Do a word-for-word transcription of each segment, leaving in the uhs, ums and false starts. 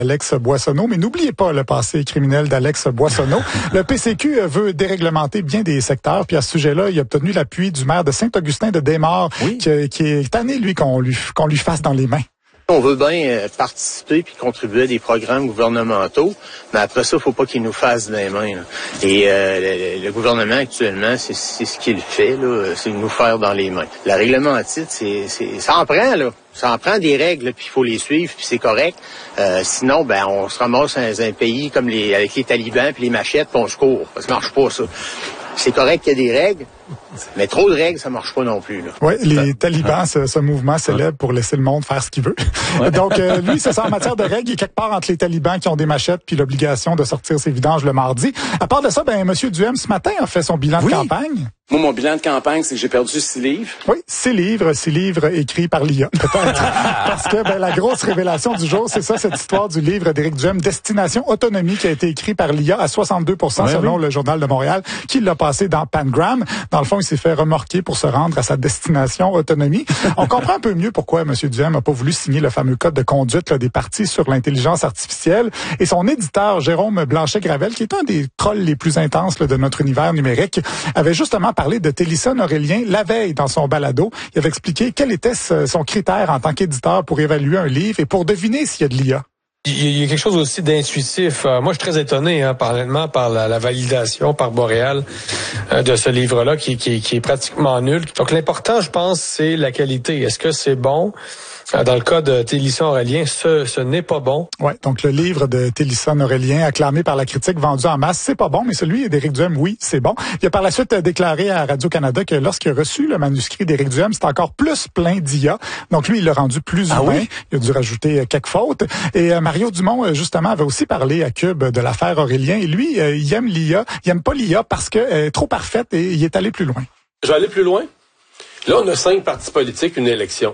Alex Boissonnault, mais n'oubliez pas le passé criminel d'Alex Boissonnault. Le P C Q veut déréglementer bien des secteurs, puis à ce sujet-là, il a obtenu l'appui du maire de Saint-Augustin de Desmaures, oui. qui, qui est tanné, lui, qu'on lui, qu'on lui fasse dans les mains. On veut bien participer puis contribuer à des programmes gouvernementaux, mais après ça, il faut pas qu'ils nous fassent des mains. Là. Et euh, le, le gouvernement actuellement, c'est, c'est ce qu'il fait, là, c'est nous faire dans les mains. La réglementite, c'est, c'est, ça en prend, là. Ça en prend des règles, puis il faut les suivre, puis c'est correct. Euh, sinon, ben, on se ramasse dans un pays comme les avec les talibans puis les machettes, puis on se court. Ça marche pas, ça. C'est correct qu'il y ait des règles, mais trop de règles, ça marche pas non plus. Oui, les talibans, ce, ce mouvement célèbre pour laisser le monde faire ce qu'il veut. Ouais. Donc, euh, lui, c'est ça, en matière de règles, il est quelque part entre les talibans qui ont des machettes puis l'obligation de sortir ses vidanges le mardi. À part de ça, ben, M. Duhem, ce matin, a fait son bilan oui. de campagne. Moi, mon bilan de campagne, c'est que j'ai perdu six livres. Oui, six livres, six livres écrits par l'I A, peut-être. Parce que ben, la grosse révélation du jour, c'est ça, cette histoire du livre d'Éric Duhem, Destination Autonomie, qui a été écrit par l'I A à soixante-deux pour cent ouais, selon oui. le Journal de Montréal, qui l'a passé dans Pangram. Dans le fond, il s'est fait remorquer pour se rendre à sa destination autonomie. On comprend un peu mieux pourquoi M. Duhem n'a pas voulu signer le fameux code de conduite là, des partis sur l'intelligence artificielle. Et son éditeur, Jérôme Blanchet-Gravel, qui est un des trolls les plus intenses là, de notre univers numérique, avait justement parlé de Télisson Aurélien la veille dans son balado. Il avait expliqué quel était son critère en tant qu'éditeur pour évaluer un livre et pour deviner s'il y a de l'I A. Il y a quelque chose aussi d'intuitif. Euh, moi, je suis très étonné, hein, par, par la, la validation par Boréal euh, de ce livre-là, qui, qui, qui est pratiquement nul. Donc, l'important, je pense, c'est la qualité. Est-ce que c'est bon? Dans le cas de Télisson Aurélien, ce, ce n'est pas bon. Ouais, donc le livre de Télisson Aurélien, acclamé par la critique, vendu en masse, c'est pas bon, mais celui d'Éric Duhem, oui, c'est bon. Il a par la suite déclaré à Radio-Canada que lorsqu'il a reçu le manuscrit d'Éric Duhem, c'était encore plus plein d'I A. Donc lui, il l'a rendu plus ah humain. Oui? Il a dû rajouter quelques fautes. Et euh, Mario Dumont, justement, avait aussi parlé à Cube de l'affaire Aurélien. Et lui, euh, il aime l'I A. Il aime pas l'I A parce qu'elle est trop parfaite et il est allé plus loin. Je vais aller plus loin. Là, on a cinq partis politiques, une élection.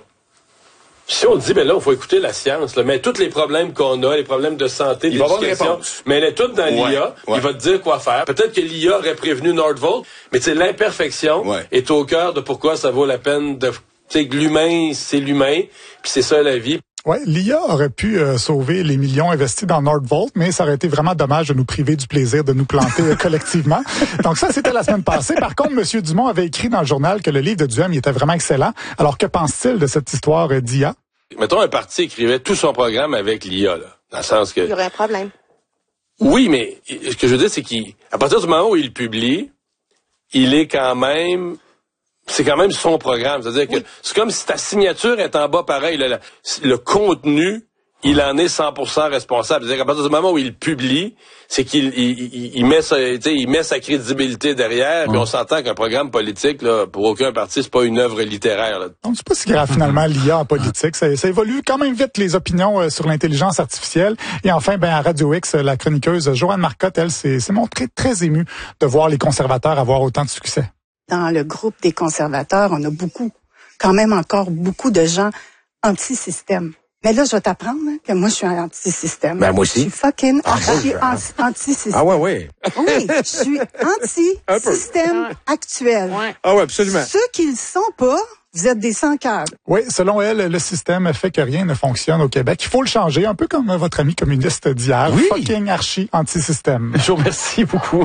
Si on dit, ben là, il faut écouter la science, là, mais tous les problèmes qu'on a, les problèmes de santé, il d'éducation, mais elle est toute dans ouais, l'I A, ouais. il va te dire quoi faire. Peut-être que l'I A aurait prévenu Nordvolt, mais tu sais, l'imperfection ouais. est au cœur de pourquoi ça vaut la peine de... Tu sais, l'humain, c'est l'humain, puis c'est ça la vie. Ouais, l'I A aurait pu euh, sauver les millions investis dans Nordvolt, mais ça aurait été vraiment dommage de nous priver du plaisir de nous planter euh, collectivement. Donc ça, c'était la semaine passée. Par contre, M. Dumont avait écrit dans le journal que le livre de Duhem il était vraiment excellent. Alors, que pense-t-il de cette histoire euh, d'I A? Mettons, un parti écrivait tout son programme avec l'I A, là, dans le sens que... Il y aurait un problème. Oui, mais ce que je veux dire, c'est qu'à partir du moment où il le publie, il est quand même... C'est quand même son programme. C'est-à-dire oui. que c'est comme si ta signature est en bas pareil. Là, le, le contenu, il en est cent pour cent responsable. C'est-à-dire qu'à partir du moment où il le publie, c'est qu'il il, il, il met sa, il met sa crédibilité derrière. Mmh. Puis on s'entend qu'un programme politique, là, pour aucun parti, c'est pas une œuvre littéraire. Là. Donc c'est pas si grave finalement l'I A en politique. Ça, ça évolue quand même vite les opinions euh, sur l'intelligence artificielle. Et enfin, ben à Radio X, la chroniqueuse Joanne Marcotte, elle, s'est, s'est montrée très émue de voir les conservateurs avoir autant de succès. Dans le groupe des conservateurs, on a beaucoup, quand même encore beaucoup de gens anti-système. Mais là, je vais t'apprendre hein, que moi, je suis un anti-système. Ben, moi aussi. Je suis fucking ah, archi bon, anti-système. Ah ouais, ouais. Oui, je suis anti-système actuel. Ouais. Ah ouais, absolument. Ceux qui le sont pas, vous êtes des sans-cœurs. Oui, selon elle, le système fait que rien ne fonctionne au Québec. Il faut le changer, un peu comme votre ami communiste d'hier. Oui. Fucking archi anti-système. Je vous remercie beaucoup.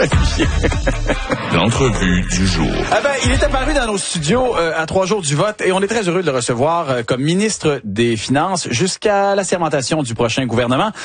L'entrevue du jour. Ah ben, il est apparu dans nos studios euh, à trois jours du vote et on est très heureux de le recevoir euh, comme ministre des Finances jusqu'à l'assermentation du prochain gouvernement.